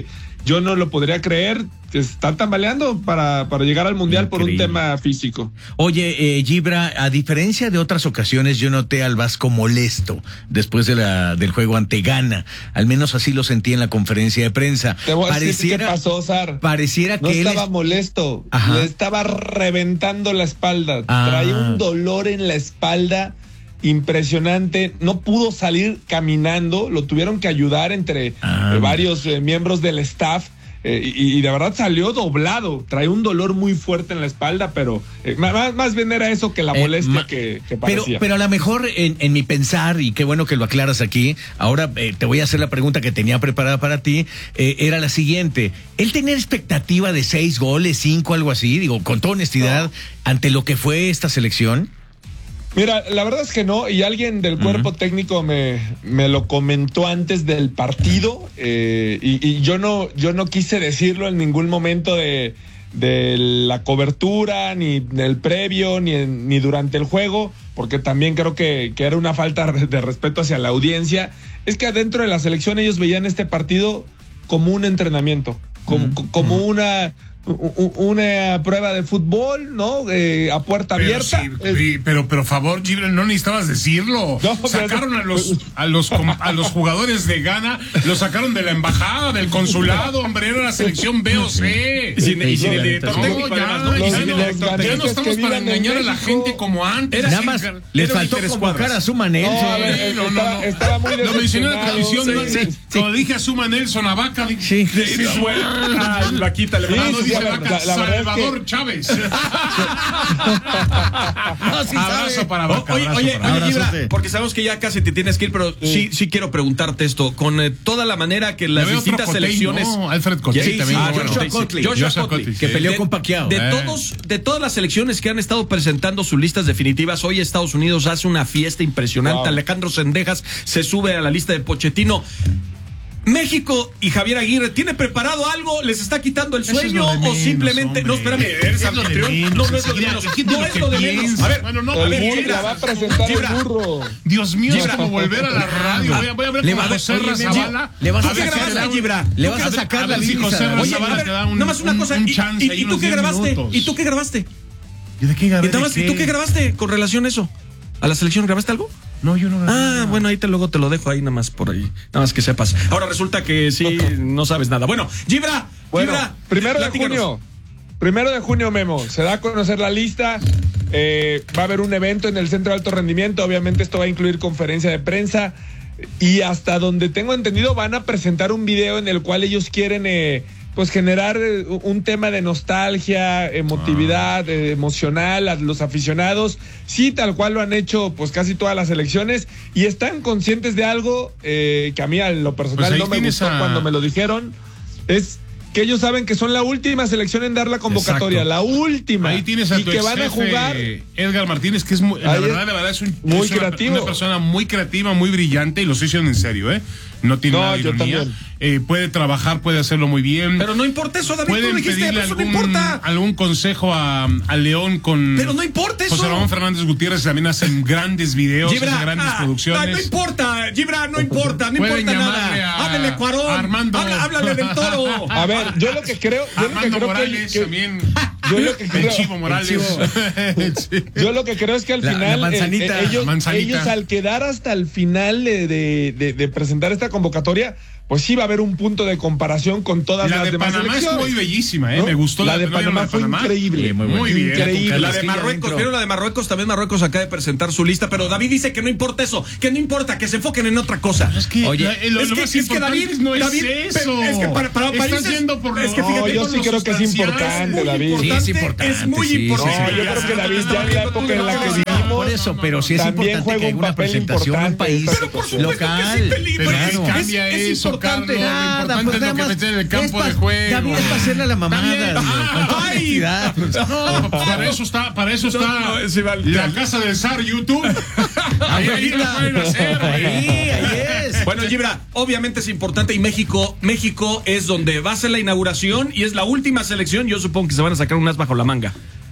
yo no lo podría creer. Están tambaleando para llegar al Mundial por un tema físico. Oye, Gibra, a diferencia de otras ocasiones, yo noté al Vasco molesto después del juego ante Ghana. Al menos así lo sentí en la conferencia de prensa. Te voy a decir qué pasó, Sar. Pareciera no que estaba molesto. Ajá. Le estaba reventando la espalda. Traía un dolor en la espalda impresionante. No pudo salir caminando. Lo tuvieron que ayudar entre varios miembros del staff. Y de verdad salió doblado, trae un dolor muy fuerte en la espalda, pero más bien era eso que la molestia que parecía. Pero a lo mejor en mi pensar, y qué bueno que lo aclaras aquí, ahora te voy a hacer la pregunta que tenía preparada para ti, era la siguiente: ¿él tenía expectativa de 6 goles, 5, algo así? Digo, con toda honestidad, ante lo que fue esta selección. Mira, la verdad es que no, y alguien del cuerpo técnico me lo comentó antes del partido, y yo no quise decirlo en ningún momento de la cobertura, ni en el previo, ni durante el juego, porque también creo que era una falta de respeto hacia la audiencia. Es que adentro de la selección ellos veían este partido como un entrenamiento, como una prueba de fútbol, ¿no? A puerta abierta. Sí, pero por favor, Gibran, no necesitabas decirlo. No, sacaron a los jugadores de Ghana, los sacaron de la embajada, del consulado, hombre, era la selección B o C. Y sin el director técnico, ya no estamos para engañar a la gente como antes. Nada más les faltó convocar a Suma Nelson. No. Estaba muy lo mencioné en la televisión, cuando dije a Suma Nelson, a Vaca, Vaquita le Salvador Chávez. Abrazo para Vaca. Oye, Gibra, porque sabemos que ya casi te tienes que ir, pero sí quiero preguntarte esto. Con toda la manera que las distintas selecciones. Alfred Cotley también. Joshua Cotley, que peleó con Pacquiao. De todas las selecciones que han estado presentando sus listas definitivas, hoy Estados Unidos hace una fiesta impresionante. Wow. Alejandro Sendejas se sube a la lista de Pochettino. México y Javier Aguirre, ¿tiene preparado algo? ¿Les está quitando el sueño o simplemente? No, espérame, eres anfitrión. No es lo de menos. No es lo de menos. A ver, la va a presentar el burro. Dios mío, es como volver a la radio. Voy a ver con José Zavala. ¿Le vas a sacar Gibra? ¿Le vas a sacar la lista? Oye, nada más una cosa. ¿Y tú qué grabaste? ¿Y tú qué grabaste? ¿Y de qué grabé? ¿Y tú qué grabaste con relación a eso? ¿A la selección grabaste algo? No, yo no. Bueno, luego te lo dejo ahí nada más por ahí. Nada más que sepas. Ahora resulta que sí, no sabes nada. Bueno, Gibra. Primero de junio, Memo. Se da a conocer la lista. Va a haber un evento en el Centro de Alto Rendimiento. Obviamente esto va a incluir conferencia de prensa. Y hasta donde tengo entendido van a presentar un video en el cual ellos quieren pues generar un tema de nostalgia, emotividad, emocional a los aficionados. Sí, tal cual lo han hecho pues casi todas las elecciones y están conscientes de algo que a mí en lo personal no me gustó cuando me lo dijeron. Es que ellos saben que son la última selección en dar la convocatoria. Exacto. La última. Ahí tienes a y tu que van a jugar. Edgar Martínez, que es la verdad es muy creativo. Una persona muy creativa, muy brillante, y lo estoy diciendo en serio, No tiene nada de ironía. Puede trabajar, puede hacerlo muy bien. Pero no importa eso, David. Pueden pedirle algún consejo a León con. Pero no importa eso. José Ramón Fernández Gutiérrez también hacen grandes videos, hacen grandes producciones. No importa, Gibra, no importa nada. Háblale Cuarón, Armando. Háblale del Toro. A ver, yo lo que creo. Armando Morales también. Yo lo que creo. El Chivo Morales. Yo lo que creo es que al final. Ellos al quedar hasta el final de presentar esta convocatoria, pues sí va a haber un punto de comparación con todas las demás Panamá selecciones. Es muy bellísima, Me gustó la de Panamá. Fue increíble. Muy bien. Increíble. La de Marruecos, pero la de Marruecos, también Marruecos acaba de presentar su lista, pero David dice que no importa eso, que no importa, que se enfoquen en otra cosa. Es que, lo más importante no es eso. Es que para países, estás yendo por es que fíjate, yo sí creo que es importante, David. Sí, es importante. Es muy importante. Yo creo que David ya en la época en la que vivimos. Por eso, pero sí es importante que hay una presentación en un país local. Pero cambia eso, Carlos. Lo importante es lo que meten en el campo de juego. David, es para hacerle a la mamada. Para eso está la casa del zar YouTube. Ahí lo pueden hacer. Ahí es. Bueno, Gibra, obviamente es importante y México es donde va a ser la inauguración y es la última selección. Yo supongo que se van a sacar un as bajo la manga.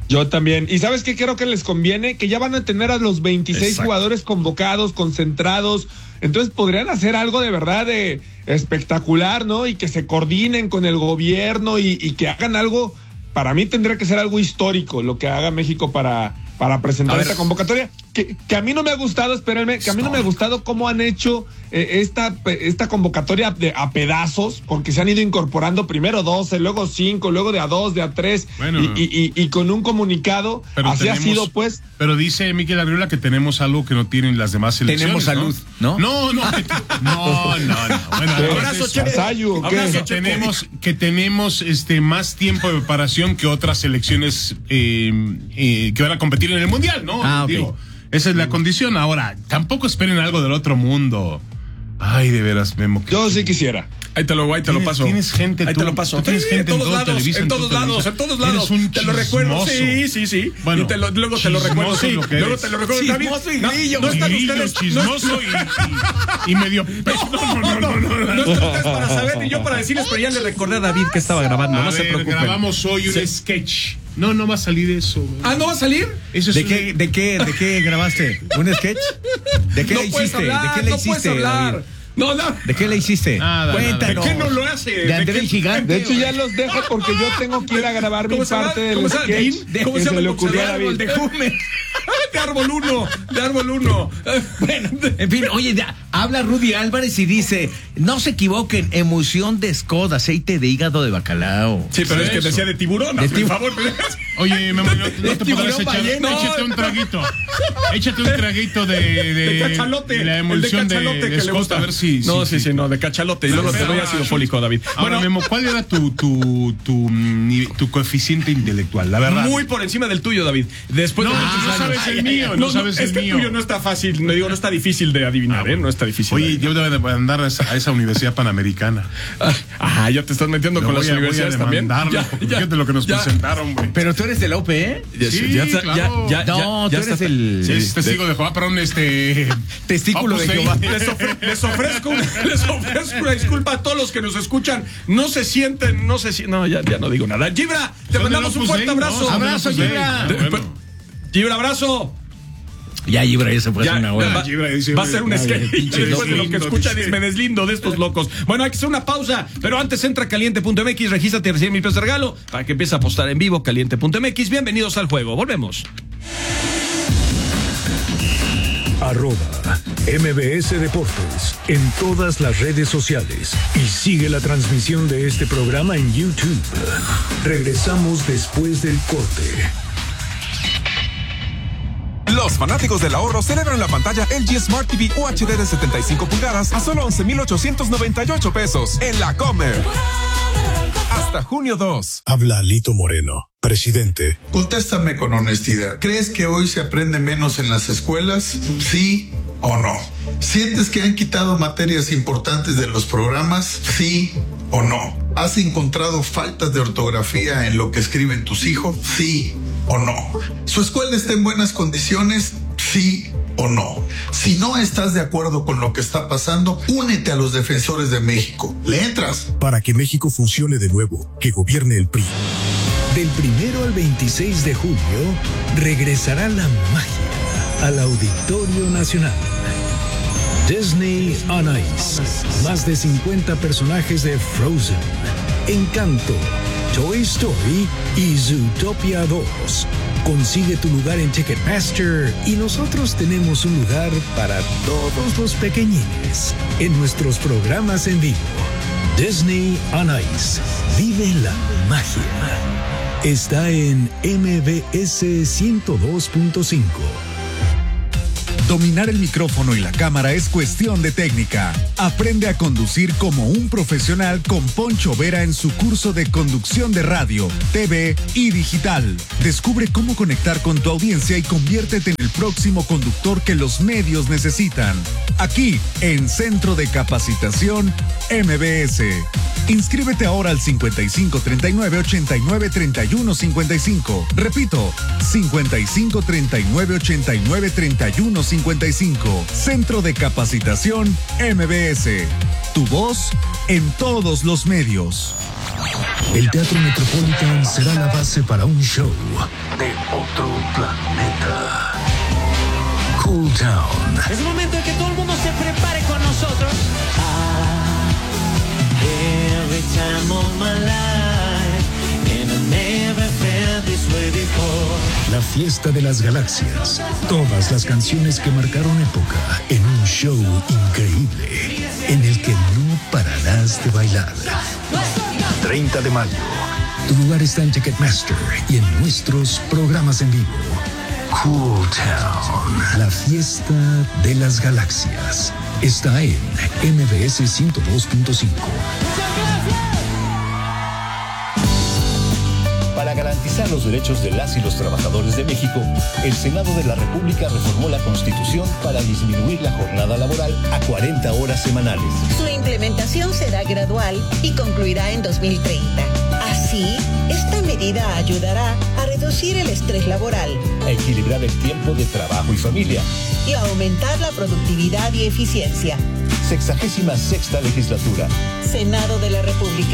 Yo también. ¿Y sabes qué creo que les conviene? Que ya van a tener a los 26 Exacto. jugadores convocados, concentrados. Entonces podrían hacer algo de verdad de espectacular, ¿no? Y que se coordinen con el gobierno y que hagan algo. Para mí tendría que ser algo histórico lo que haga México para presentar esta convocatoria. Que a mí no me ha gustado, espérenme, que a mí no me ha gustado cómo han hecho esta convocatoria a pedazos, porque se han ido incorporando primero 12, luego 5, luego de a 2, de a 3, Bueno. y con un comunicado, Pero así ha tenemos- sido pues. Pero dice Miquel Arriola que tenemos algo que no tienen las demás selecciones. Tenemos salud, ¿no? No. No. Bueno, Abrazo, es- Chepe. Vasallo, ¿qué? Abrazo, que tenemos más tiempo de preparación que otras selecciones que van a competir en el Mundial, ¿no? Ah, ok. Digo, esa es la condición. Ahora, tampoco esperen algo del otro mundo. Ay, de veras, Memo. Yo sí quisiera. Ahí te lo paso. Tienes gente, Ahí tú, te lo paso. tú tienes gente en todos todo lados, Televisa, en todos lados. Eres un te lo recuerdo. chismoso. Sí. Bueno, y luego te lo recuerdo. chismoso Sí. lo que Luego eres. te lo recuerdo. Chismoso y grillo. No están Grillo, ustedes. chismoso y medio. No están ustedes para saber ni yo para decirles, pero ya le recordé a David que estaba grabando. A No se ver, preocupen. grabamos hoy un Sí. sketch. No va a salir eso. güey. Ah, ¿no va a salir? Eso es ¿De qué grabaste? ¿Un sketch? ¿De qué No le puedes hiciste? hablar, ¿De qué le no puedes hiciste? hablar. David? No. ¿De qué le hiciste? Nada. Cuéntanos. ¿De qué no lo hace? ¿De André el Gigante? De hecho, ya los dejo porque yo tengo que ir a grabar mi ¿Cómo se llama? parte del ¿Cómo se llama? sketch ¿Cómo que se llama se el le ocurrió a boxeador? David. De Jume. De Árbol 1. De Árbol 1. Bueno, en fin, oye, habla Rudy Álvarez y dice, no se equivoquen, emulsión de Scott, aceite de hígado de bacalao. Sí, pero es que Eso. decía de tiburón. De Por favor. Oye, Memo, no te podrás tiburón echar. ballena. Échate un traguito. Échate un traguito de cachalote. de la emulsión el de cachalote de que le Scott, gusta. a ver si. No, sí, no, de cachalote. Y luego te doy ácido fólico, David. Ahora, Bueno, Memo, ¿cuál era tu coeficiente intelectual? La verdad. muy por encima del tuyo, David. Después No, de tú muchos no años. sabes el mío, no sabes es el que mío. el tuyo no está fácil, no está difícil de adivinar, No está difícil. Oye, yo debo de andar a esa universidad panamericana. Ya te estás metiendo con las universidades también. Fíjate lo que nos presentaron, güey. Pero tú eres de la UP, Sí, claro. No, tú eres el Sí, es testigo de Jehová, perdón, testículo de Opus Jehová. Dei. Les ofrezco una disculpa a todos los que nos escuchan. No, ya no digo nada. Gibra, te Son mandamos del un Opus fuerte Dei, ¿no? abrazo. Son del Abrazo, Opus Dei. Gibra. Bueno. Gibra, abrazo. Ya, Ibra, ya se fue hace una hora. Va a ser un sketch. pinche Después de lo que deslindo, escuchan, dice. me deslindo de estos locos. Bueno, hay que hacer una pausa, pero antes entra a caliente.mx, regístrate y recibe mi peso de regalo para que empieces a apostar en vivo. Caliente.mx, bienvenidos al juego. Volvemos. @MBS Deportes en todas las redes sociales y sigue la transmisión de este programa en YouTube. Regresamos después del corte. Los fanáticos del ahorro celebran la pantalla LG Smart TV UHD de 75 pulgadas a solo 11,898 pesos en la Comer. Hasta junio 2. Habla Lito Moreno, presidente. Contéstame con honestidad. ¿Crees que hoy se aprende menos en las escuelas? ¿Sí o no? ¿Sientes que han quitado materias importantes de los programas? ¿Sí o no? ¿Has encontrado faltas de ortografía en lo que escriben tus hijos? ¿Sí o no? ¿Su escuela está en buenas condiciones? ¿Sí o no? Si no estás de acuerdo con lo que está pasando, únete a los defensores de México. ¿Le entras? Para que México funcione de nuevo, que gobierne el PRI. Del 1 al 26 de julio, regresará la magia al Auditorio Nacional. Disney on Ice. Más de 50 personajes de Frozen, Encanto, Toy Story y Zootopia 2. Consigue tu lugar en Ticketmaster y nosotros tenemos un lugar para todos los pequeñines en nuestros programas en vivo. Disney on Ice. Vive la magia. Está en MBS 102.5. Dominar el micrófono y la cámara es cuestión de técnica. Aprende a conducir como un profesional con Poncho Vera en su curso de conducción de radio, TV y digital. Descubre cómo conectar con tu audiencia y conviértete en el próximo conductor que los medios necesitan. Aquí, en Centro de Capacitación MBS. Inscríbete ahora al 55 39 89 31 55. Repito, 55 39 89 31 55. Centro de Capacitación MBS. Tu voz en todos los medios. el Teatro Metropolitan será la base para un show de otro planeta. Cool Town. Es momento de que todo el mundo se prepare con nosotros. Every time of my life, and I never felt this way before. La fiesta de las galaxias. Todas las canciones que marcaron época en un show increíble en el que no pararás de bailar. 30 de mayo. Tu lugar está en Ticketmaster y en nuestros programas en vivo. Cool Town. La fiesta de las galaxias. Está en MBS 102.5. Para garantizar los derechos de las y los trabajadores de México, el Senado de la República reformó la Constitución para disminuir la jornada laboral a 40 horas semanales. Su implementación será gradual y concluirá en 2030. Así, esta medida ayudará a reducir el estrés laboral, a equilibrar el tiempo de trabajo y familia y a aumentar la productividad y eficiencia. 66ª legislatura. Senado de la República.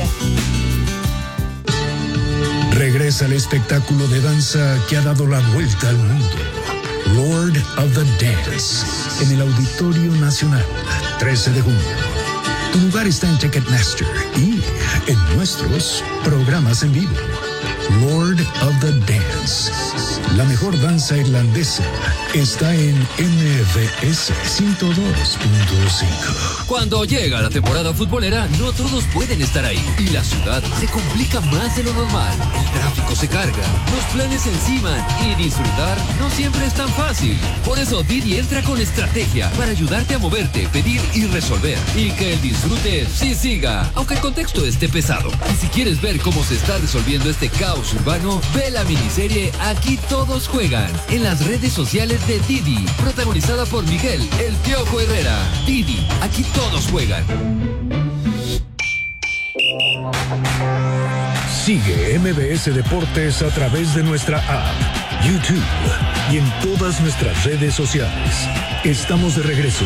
Regresa el espectáculo de danza que ha dado la vuelta al mundo. Lord of the Dance, en el Auditorio Nacional, 13 de junio. Tu lugar está en Ticketmaster y en nuestros programas en vivo. Lord of the Dance. La mejor danza irlandesa está en MBS 102.5. Cuando llega la temporada futbolera, no todos pueden estar ahí. Y la ciudad se complica más de lo normal. El tráfico se carga, los planes se enciman y disfrutar no siempre es tan fácil. Por eso Didi entra con estrategia para ayudarte a moverte, pedir y resolver. Y que el disfrute sí siga, aunque el contexto esté pesado. Y si quieres ver cómo se está resolviendo este caos urbano, ve la miniserie Aquí Todos Juegan en las redes sociales de Didi, protagonizada por Miguel El Piojo Herrera. Didi, aquí todos juegan. Sigue MBS Deportes a través de nuestra app, YouTube y en todas nuestras redes sociales. Estamos de regreso.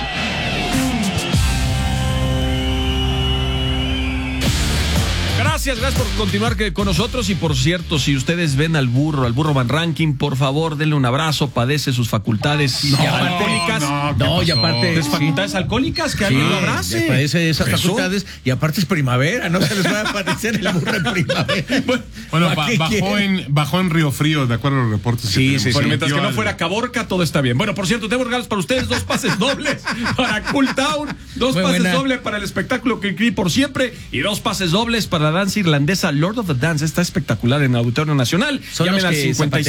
Gracias por continuar con nosotros. Y por cierto, si ustedes ven al burro Van Ranking, por favor, denle un abrazo. Padece sus facultades alcohólicas. Y aparte ¿Es facultades alcohólicas? Que alguien lo abrace. Padece esas facultades y aparte es primavera. No se les va a aparecer el burro en primavera. Bueno, bajó en Río Frío, de acuerdo a los reportes. Sí. Bueno, mientras que no fuera Caborca, todo está bien. Bueno, por cierto, tengo regalos para ustedes: 2 pases dobles para Cool Town, 2 pases dobles para el espectáculo que escribí por siempre y 2 pases dobles para la danza irlandesa Lord of the Dance. Está espectacular en el Auditorio Nacional. Llamen al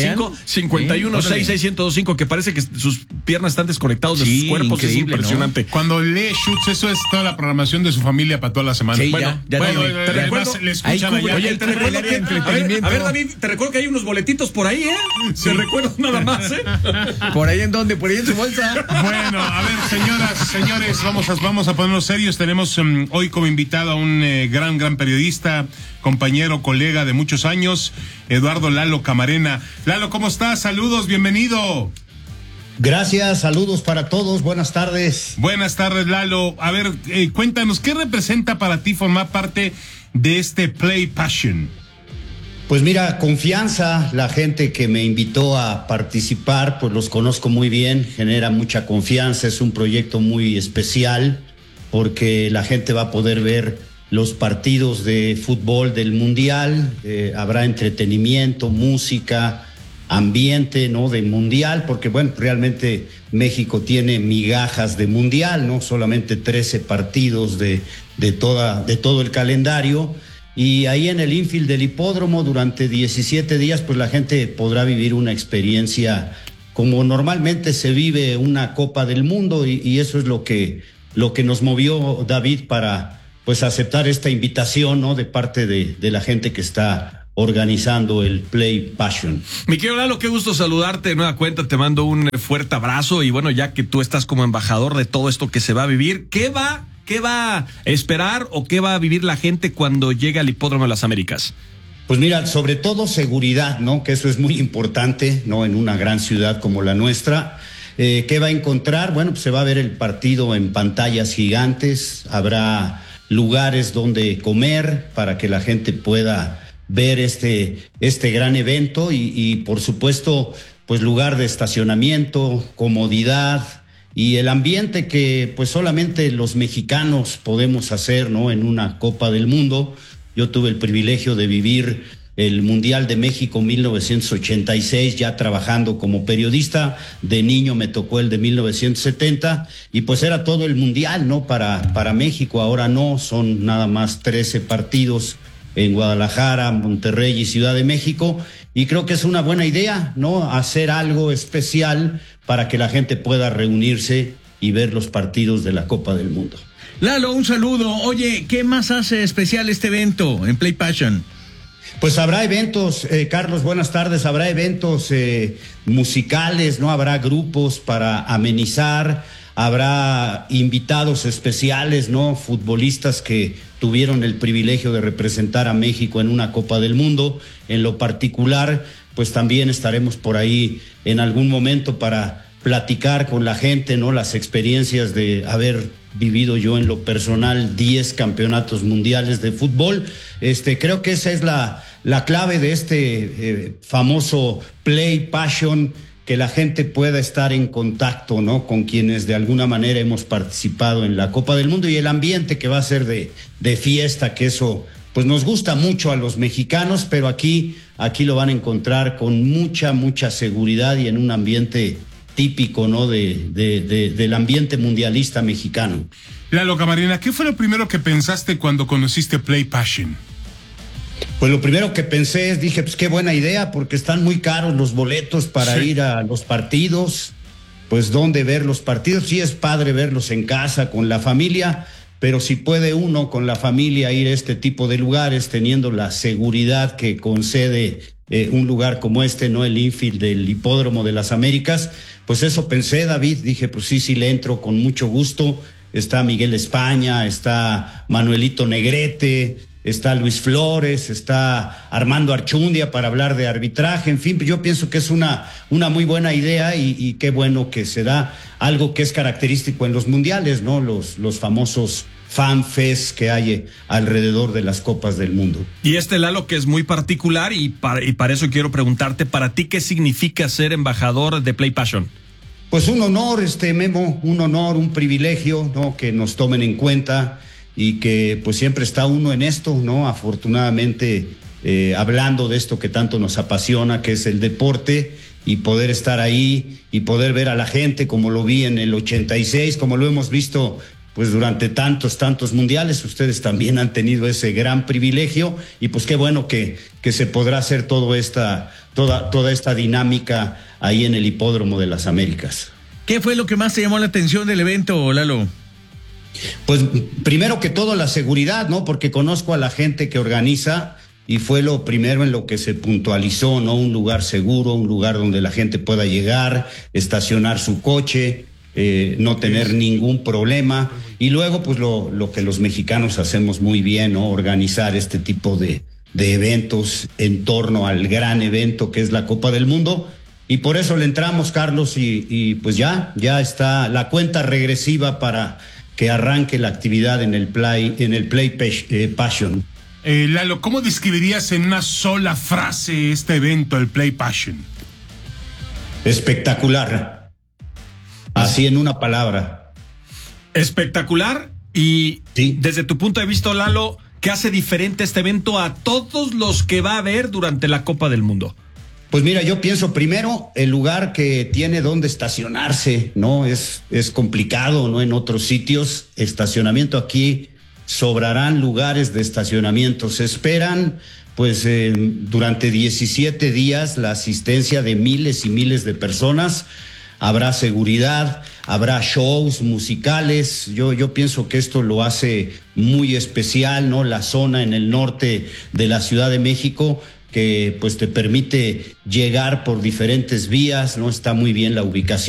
55-51-66-1025, que parece que sus piernas están desconectadas de sus cuerpos. Es impresionante, ¿no? Cuando lee Schutz, eso es toda la programación de su familia para toda la semana. Sí, bueno, te recuerdo. Le escuchan allá. Oye, te recuerdo que, a ver, David, te recuerdo que hay unos boletitos por ahí, ¿eh? Sí. Te recuerdo nada más, ¿eh? ¿Por ahí en dónde? ¿Por ahí en su bolsa? Bueno, a ver, señoras, señores, vamos a ponernos serios. Tenemos hoy como invitado a un gran periodista, compañero, colega de muchos años, Eduardo Lalo Camarena. Lalo, ¿cómo estás? Saludos, bienvenido. Gracias, saludos para todos, buenas tardes. Buenas tardes, Lalo. A ver, cuéntanos, ¿qué representa para ti formar parte de este Play Passion? Pues mira, confianza. La gente que me invitó a participar, pues los conozco muy bien, genera mucha confianza. Es un proyecto muy especial porque la gente va a poder ver los partidos de fútbol del Mundial, habrá entretenimiento, música, ambiente, ¿no? De Mundial, porque bueno, realmente México tiene migajas de Mundial, ¿no? Solamente 13 partidos de todo el calendario. Y ahí en el infield del hipódromo durante 17 días, pues la gente podrá vivir una experiencia como normalmente se vive una Copa del Mundo, y eso es lo que nos movió, David, para pues aceptar esta invitación, ¿no? De parte de la gente que está organizando el Play Passion. Mi querido Lalo, qué gusto saludarte de nueva cuenta, te mando un fuerte abrazo y bueno, ya que tú estás como embajador de todo esto que se va a vivir, ¿qué va a esperar o qué va a vivir la gente cuando llegue al Hipódromo de las Américas? Pues mira, sobre todo seguridad, ¿no? Que eso es muy importante, ¿no? En una gran ciudad como la nuestra. ¿Qué va a encontrar? Bueno, pues se va a ver el partido en pantallas gigantes, habrá lugares donde comer para que la gente pueda ver este gran evento y por supuesto, pues lugar de estacionamiento, comodidad y el ambiente que pues solamente los mexicanos podemos hacer, ¿no? En una Copa del Mundo. Yo tuve el privilegio de vivir el Mundial de México 1986, ya trabajando como periodista. De niño me tocó el de 1970 y pues era todo el Mundial, ¿no? Para México. Ahora no, son nada más 13 partidos en Guadalajara, Monterrey y Ciudad de México. Y creo que es una buena idea, ¿no? Hacer algo especial para que la gente pueda reunirse y ver los partidos de la Copa del Mundo. Lalo, un saludo. Oye, ¿qué más hace especial este evento en Play Passion? Pues habrá eventos, Carlos, buenas tardes, habrá eventos musicales, ¿no? Habrá grupos para amenizar, habrá invitados especiales, ¿no? Futbolistas que tuvieron el privilegio de representar a México en una Copa del Mundo. En lo particular, pues también estaremos por ahí en algún momento para platicar con la gente, ¿no? Las experiencias de haber vivido yo en lo personal 10 campeonatos mundiales de fútbol. Creo que esa es la clave de este famoso Play Passion, que la gente pueda estar en contacto, ¿no? Con quienes de alguna manera hemos participado en la Copa del Mundo y el ambiente que va a ser de fiesta, que eso pues nos gusta mucho a los mexicanos, pero aquí lo van a encontrar con mucha seguridad y en un ambiente típico, ¿no? Del ambiente mundialista mexicano. Lalo Camarena, ¿qué fue lo primero que pensaste cuando conociste Play Passion? Pues lo primero que pensé es, dije, pues qué buena idea, porque están muy caros los boletos para ir a los partidos. Pues dónde ver los partidos, sí es padre verlos en casa con la familia, pero si puede uno con la familia ir a este tipo de lugares teniendo la seguridad que concede un lugar como este, ¿no? El infield del Hipódromo de las Américas, pues eso pensé, David, dije, pues sí le entro con mucho gusto. Está Miguel España, está Manuelito Negrete, está Luis Flores, está Armando Archundia para hablar de arbitraje, en fin, yo pienso que es una muy buena idea y qué bueno que se da algo que es característico en los mundiales, ¿no? Los famosos fanfest que hay alrededor de las Copas del Mundo. Y Lalo, que es muy particular y para eso quiero preguntarte, para ti, ¿qué significa ser embajador de Play Passion? Pues un honor, Memo, un honor, un privilegio, ¿no? Que nos tomen en cuenta y que pues siempre está uno en esto, ¿no? Afortunadamente, hablando de esto que tanto nos apasiona, que es el deporte, y poder estar ahí y poder ver a la gente como lo vi en el 86, como lo hemos visto pues durante tantos mundiales. Ustedes también han tenido ese gran privilegio y pues qué bueno que se podrá hacer toda esta dinámica ahí en el Hipódromo de las Américas. ¿Qué fue lo que más te llamó la atención del evento, Lalo? Pues primero que todo la seguridad, ¿no? Porque conozco a la gente que organiza y fue lo primero en lo que se puntualizó, ¿no? Un lugar seguro, un lugar donde la gente pueda llegar, estacionar su coche, no tener ningún problema. Y luego, pues lo que los mexicanos hacemos muy bien, ¿no? Organizar este tipo de eventos en torno al gran evento que es la Copa del Mundo. Y por eso le entramos, Carlos, y pues ya está la cuenta regresiva para que arranque la actividad en el Play Passion. Lalo, ¿cómo describirías en una sola frase este evento, el Play Passion? Espectacular. Así en una palabra. Espectacular. Y sí, desde tu punto de vista, Lalo, ¿qué hace diferente este evento a todos los que va a haber durante la Copa del Mundo? Pues mira, yo pienso primero el lugar que tiene donde estacionarse, ¿no? Es complicado, ¿no? En otros sitios, estacionamiento aquí, sobrarán lugares de estacionamiento. Se esperan, pues, durante 17 días la asistencia de miles y miles de personas. Habrá seguridad, habrá shows musicales. Yo pienso que esto lo hace muy especial, ¿no? La zona en el norte de la Ciudad de México, que pues te permite llegar por diferentes vías, ¿no? Está muy bien la ubicación.